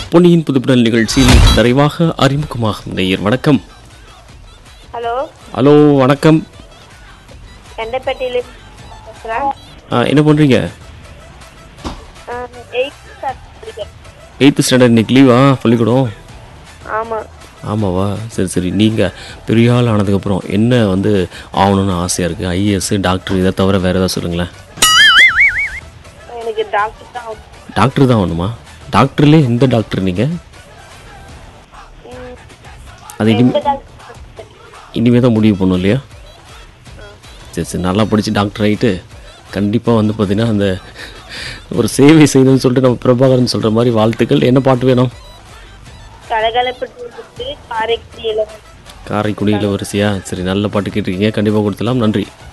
பொன்னியின் புதுப்புடல் நிகழ்ச்சியில் நிறைவாக அறிமுகமாகும் நேயர். வணக்கம். ஹலோ ஹலோ, வணக்கம். எண்டப்பட்டியில பேசுகிறேன். என்ன பண்ணுறீங்க? 8th ஸ்டாண்டர்ட் இன்னைக்கு லீவா பள்ளிக்கூடம்? ஆமாம். ஆமாவா, சரி சரி. நீங்கள் பெரிய ஆள் ஆனதுக்கப்புறம் என்ன வந்து ஆகணும்னு ஆசையாக இருக்குது? ஐஏஎஸ், டாக்டர், இதை தவிர வேறு ஏதாவது சொல்லுங்களேன். எனக்கு டாக்டர் தான். டாக்டர் தான் ஆகணுமா? டாக்டர்லேயே எந்த டாக்டர் நீங்கள்? அது இனிமே தான் முடிவு பண்ணும் இல்லையா? சரி சரி, நல்லா படித்து டாக்டர் ஆகிட்டு கண்டிப்பாக வந்து பார்த்தீங்கன்னா அந்த ஒரு சேவை செய்யணும்னு சொல்லிட்டு நம்ம பிரபாகரன் சொல்கிற மாதிரி வாழ்த்துக்கள். என்ன பாட்டு வேணும்? கலகலப்பட்டு காரைக்குடியில் வரிசையா? சரி, நல்ல பாட்டு கேட்டிருக்கீங்க, கண்டிப்பாக கொடுத்துலாம். நன்றி.